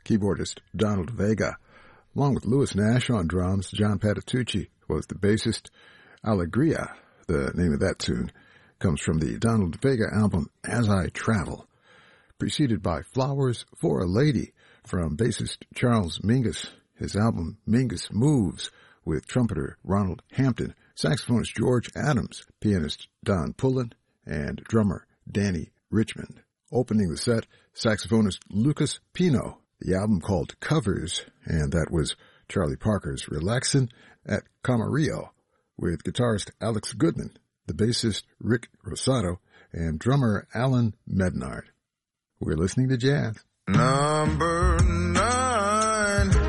keyboardist Donald Vega. Along with Louis Nash on drums, John Patitucci was the bassist. Alegria, the name of that tune, comes from the Donald Vega album As I Travel, preceded by Flowers for a Lady from bassist Charles Mingus. His album Mingus Moves with trumpeter Ronald Hampton, saxophonist George Adams, pianist Don Pullen, and drummer Danny Richmond. Opening the set, saxophonist Lucas Pino. The album called Covers, and that was Charlie Parker's Relaxin' at Camarillo, with guitarist Alex Goodman, the bassist Rick Rosato, and drummer Alan Mednard. We're listening to jazz. Number 9.